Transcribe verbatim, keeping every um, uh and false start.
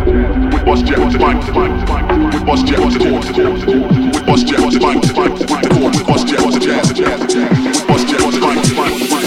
with Boss Jet on the mic, with Boss Jet on the board, with Boss Jet on the mic, with the board.